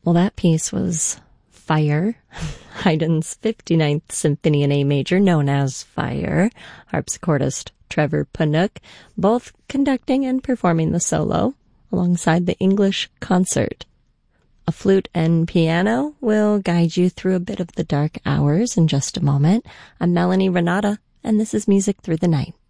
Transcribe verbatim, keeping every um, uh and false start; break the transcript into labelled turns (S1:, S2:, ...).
S1: Well, that piece was Fire, Haydn's fifty-ninth Symphony in A major, known as Fire. Harpsichordist Trevor Panook, both conducting and performing the solo, alongside the English Concert. A flute and piano will guide you through a bit of the dark hours in just a moment. I'm Melanie Renata, and this is Music Through the Night.